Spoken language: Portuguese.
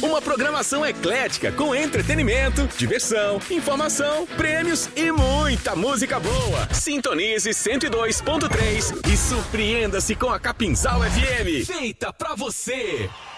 Uma programação eclética com entretenimento, diversão, informação, prêmios e muita música boa. Sintonize 102.3 e surpreenda-se com a Capinzal FM. Feita pra você.